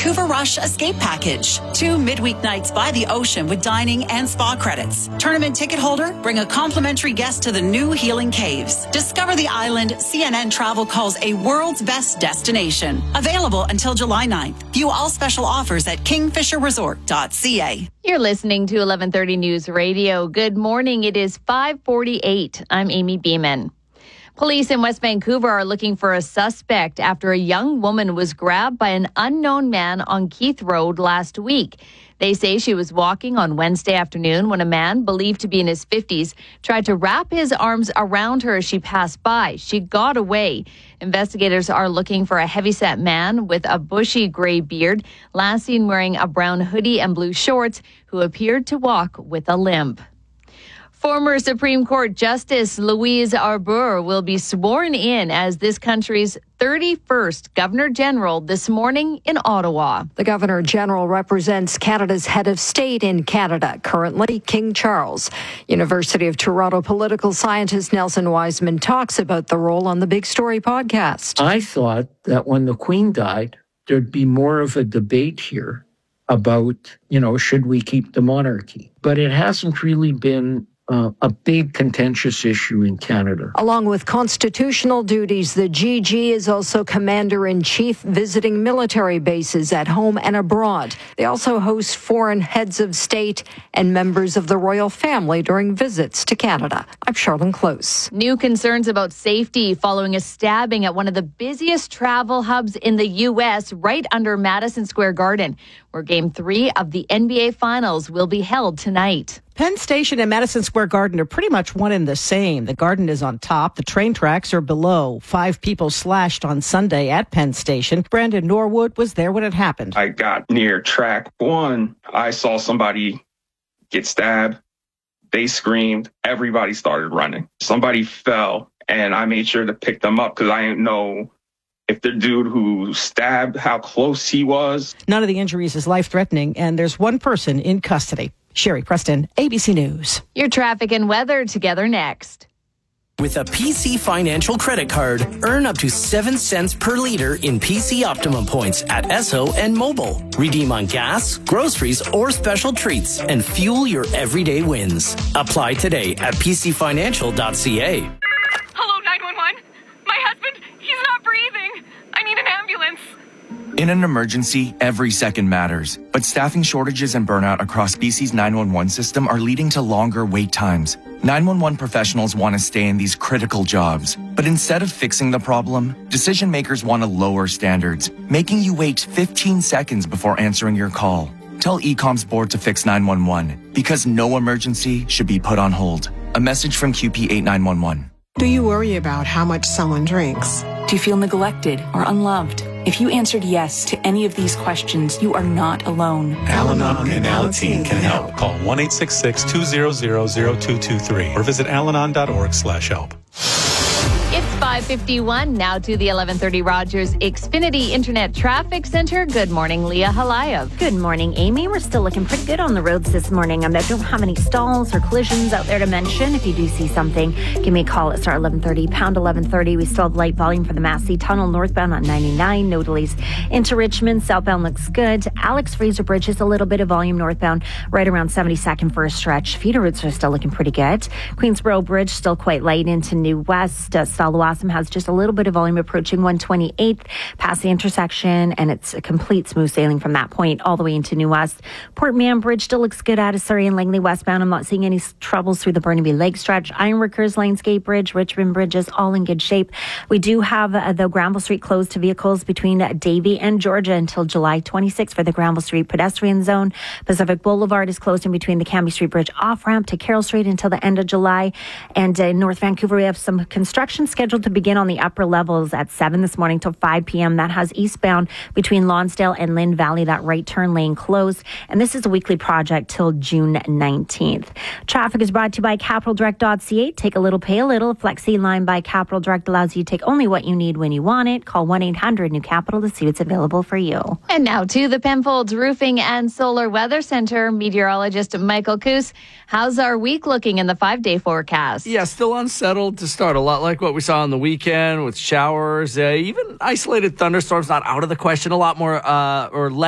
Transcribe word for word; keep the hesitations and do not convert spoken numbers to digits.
Vancouver Rush Escape Package. Two midweek nights by the ocean with dining and spa credits. Tournament ticket holder, bring a complimentary guest to the new Healing Caves. Discover the island C N N Travel calls a world's best destination. Available until July ninth. View all special offers at kingfisher resort dot c a. You're listening to eleven thirty News Radio. Good morning. It is five forty-eight. I'm Amy Beeman. Police in West Vancouver are looking for a suspect after a young woman was grabbed by an unknown man on Keith Road last week. They say she was walking on Wednesday afternoon when a man, believed to be in his fifties, tried to wrap his arms around her as she passed by. She got away. Investigators are looking for a heavyset man with a bushy gray beard, last seen wearing a brown hoodie and blue shorts, who appeared to walk with a limp. Former Supreme Court Justice Louise Arbour will be sworn in as this country's thirty-first Governor General this morning in Ottawa. The Governor General represents Canada's head of state in Canada, currently King Charles. University of Toronto political scientist Nelson Wiseman talks about the role on the Big Story podcast. I thought that when the Queen died, there'd be more of a debate here about, you know, should we keep the monarchy? But it hasn't really been Uh, a big contentious issue in Canada. Along with constitutional duties, the G G is also commander-in-chief visiting military bases at home and abroad. They also host foreign heads of state and members of the royal family during visits to Canada. I'm Charlene Close. New concerns about safety following a stabbing at one of the busiest travel hubs in the U S right under Madison Square Garden, where Game three of the N B A Finals will be held tonight. Penn Station and Madison Square Garden are pretty much one and the same. The Garden is on top. The train tracks are below. Five people slashed on Sunday at Penn Station. Brandon Norwood was there when it happened. I got near track one. I saw somebody get stabbed. They screamed. Everybody started running. Somebody fell, and I made sure to pick them up because I didn't know if the dude who stabbed, how close he was. None of the injuries is life-threatening, and there's one person in custody. Sherry Preston, A B C News. Your traffic and weather together next. With a P C Financial credit card, earn up to seven cents per liter in P C Optimum points at Esso and Mobile. Redeem on gas, groceries, or special treats and fuel your everyday wins. Apply today at p c financial dot c a. Hello, nine one one. My husband, he's not breathing. I need an ambulance. In an emergency, every second matters. But staffing shortages and burnout across B C's nine one one system are leading to longer wait times. nine one one professionals want to stay in these critical jobs. But instead of fixing the problem, decision makers want to lower standards, making you wait fifteen seconds before answering your call. Tell E COM's board to fix nine one one, because no emergency should be put on hold. A message from Q P eight nine one one. Do you worry about how much someone drinks? Do you feel neglected or unloved? If you answered yes to any of these questions, you are not alone. Al-Anon and Alateen can help. Call one eight six six, two zero zero, zero two two three or visit alanon dot org slash help. It's five fifty-one. Now to the eleven thirty Rogers Xfinity Internet Traffic Center. Good morning, Leah Halayev. Good morning, Amy. We're still looking pretty good on the roads this morning. Um, I don't have any stalls or collisions out there to mention. If you do see something, give me a call at star eleven thirty, pound eleven thirty. We still have light volume for the Massey Tunnel northbound on ninety-nine. No delays into Richmond. Southbound looks good. Alex Fraser Bridge is a little bit of volume northbound right around seventy-second for a stretch. Feeder routes are still looking pretty good. Queensboro Bridge still quite light into New West. Uh, Stalawassam has just a little bit of volume approaching one twenty-eighth past the intersection, and it's a complete smooth sailing from that point all the way into New West. Port Mann Bridge still looks good out of Surrey and Langley westbound. I'm not seeing any troubles through the Burnaby Lake stretch. Ironworkers, Lanesgate Bridge, Richmond Bridge is all in good shape. We do have uh, the Granville Street closed to vehicles between uh, Davie and Georgia until July twenty-sixth for the Granville Street pedestrian zone. Pacific Boulevard is closed in between the Cambie Street Bridge off-ramp to Carroll Street until the end of July. And uh, in North Vancouver, we have some construction scheduled to begin on the upper levels at seven this morning till five p.m. That has eastbound between Lonsdale and Lynn Valley, that right turn lane closed. And this is a weekly project till June nineteenth. Traffic is brought to you by capital direct dot c a. Take a little, pay a little. Flexi line by Capital Direct allows you to take only what you need when you want it. Call one eight hundred new capital to see what's available for you. And now to the Penfolds Roofing and Solar Weather Center. Meteorologist Michael Coos. How's our week looking in the five-day forecast? Yeah, still unsettled to start. A lot like what we saw on the weekend with showers, uh, even isolated thunderstorms not out of the question. A lot more uh, or less